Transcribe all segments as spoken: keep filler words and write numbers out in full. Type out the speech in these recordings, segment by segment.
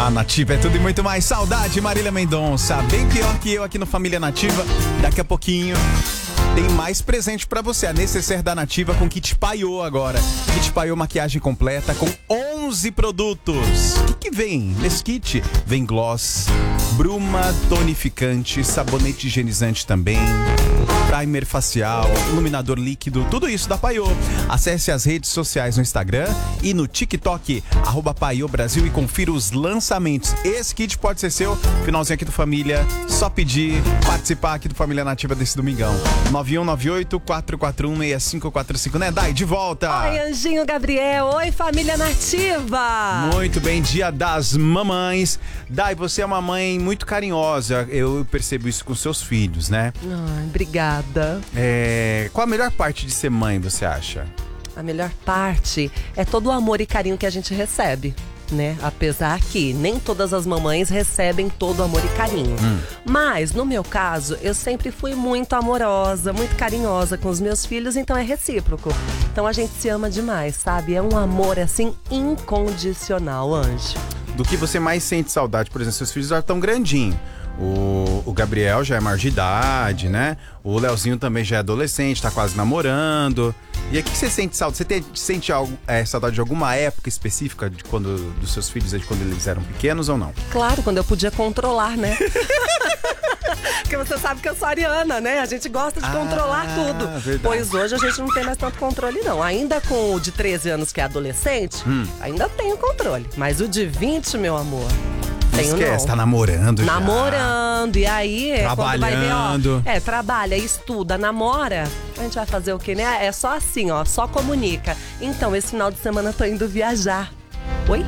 A Nativa é tudo e muito mais. Saudade, Marília Mendonça. Bem pior que eu aqui no Família Nativa. Daqui a pouquinho tem mais presente pra você. A necessaire da Nativa com Kit Paiô agora. Kit Paiô maquiagem completa com onze produtos. O que, que vem nesse kit? Vem gloss, bruma tonificante, sabonete higienizante também, primer facial, iluminador líquido, tudo isso da Paiô. Acesse as redes sociais no Instagram e no TikTok, arroba Paiô Brasil, e confira os lançamentos. Esse kit pode ser seu. Finalzinho aqui do Família, só pedir, participar aqui do Família Nativa desse domingão. nove um nove oito, quatro quatro um, seis cinco quatro cinco, né, Dai? De volta! Oi, Anjinho Gabriel. Oi, Família Nativa! Muito bem, dia das mamães. Dai, você é uma mãe muito carinhosa. Eu percebo isso com seus filhos, né? Ai, obrigada. É... Qual a melhor parte de ser mãe, você acha? A melhor parte é todo o amor e carinho que a gente recebe, né? Apesar que nem todas as mamães recebem todo o amor e carinho. Hum. Mas, no meu caso, eu sempre fui muito amorosa, muito carinhosa com os meus filhos, então é recíproco. Então a gente se ama demais, sabe? É um amor, assim, incondicional, Anjo. Do que você mais sente saudade? Por exemplo, seus filhos já estão grandinhos. O, o Gabriel já é maior de idade, né? O Leozinho também já é adolescente, tá quase namorando. E aí, o que você sente saudade? Você tem, sente algo, é, saudade de alguma época específica de quando, dos seus filhos, de quando eles eram pequenos ou não? Claro, quando eu podia controlar, né? Porque você sabe que eu sou ariana, né? A gente gosta de ah, controlar tudo. Verdade. Pois hoje a gente não tem mais tanto controle, não. Ainda com o de treze anos, que é adolescente, hum. ainda tenho controle. Mas o de vinte, meu amor... Tenho, esquece, tá namorando já. Namorando, e aí é quando vai ver, ó, é, trabalha, estuda, namora, a gente vai fazer o quê, né? É só assim, ó, só comunica. Então, esse final de semana eu tô indo viajar. Oi?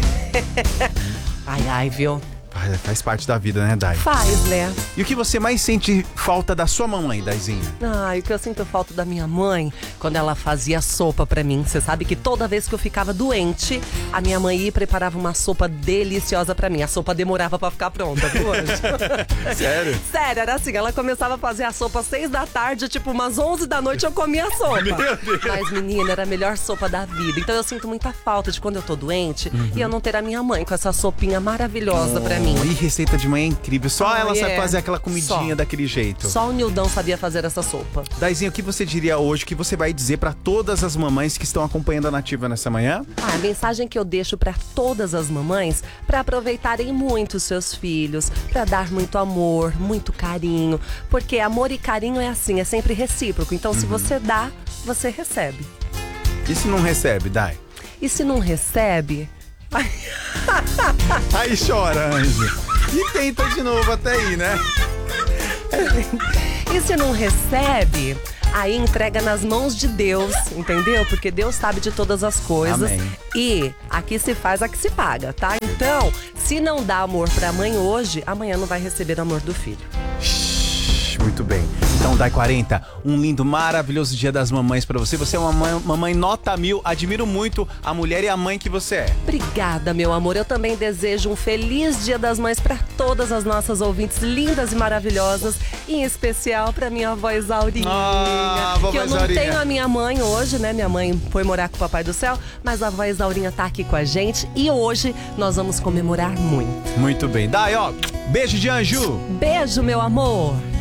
Ai, ai, viu? Faz parte da vida, né, Dai? Faz, né? E o que você mais sente falta da sua mamãe, Daizinha? Ai, o que eu sinto falta da minha mãe, quando ela fazia sopa pra mim. Você sabe que toda vez que eu ficava doente, a minha mãe ia e preparava uma sopa deliciosa pra mim. A sopa demorava pra ficar pronta, viu, Anjo? Sério? Sério, era assim, ela começava a fazer a sopa às seis da tarde, tipo, umas onze da noite eu comia a sopa. Meu Deus. Mas, menina, era a melhor sopa da vida. Então eu sinto muita falta de quando eu tô doente, uhum, e eu não ter a minha mãe com essa sopinha maravilhosa oh, pra mim. E receita de mãe é incrível. Só ah, ela é. sabe fazer aquela comidinha Só. daquele jeito. Só o Nildão sabia fazer essa sopa. Daizinho, o que você diria hoje, o que você vai dizer pra todas as mamães que estão acompanhando a Nativa nessa manhã? Ah, a mensagem que eu deixo pra todas as mamães, pra aproveitarem muito os seus filhos, pra dar muito amor, muito carinho. Porque amor e carinho é assim, é sempre recíproco. Então, uhum, se você dá, você recebe. E se não recebe, Dai? E se não recebe... Aí chora, Anjo. E tenta de novo até aí, né? E se não recebe, aí entrega nas mãos de Deus, entendeu? Porque Deus sabe de todas as coisas. Amém. E aqui se faz, aqui se paga, tá? Então, se não dá amor pra mãe hoje, amanhã não vai receber amor do filho. Muito bem. Então, Dai quarenta, um lindo, maravilhoso dia das mamães pra você. Você é uma mãe, mamãe nota mil. Admiro muito a mulher e a mãe que você é. Obrigada, meu amor. Eu também desejo um feliz dia das mães pra todas as nossas ouvintes lindas e maravilhosas. Em especial pra minha avó Isaurinha. Ah, que eu não Isaurinha. tenho a minha mãe hoje, né? Minha mãe foi morar com o Papai do Céu. Mas a avó Isaurinha tá aqui com a gente. E hoje nós vamos comemorar muito. Muito bem. Dai, ó, beijo de anjo. Beijo, meu amor.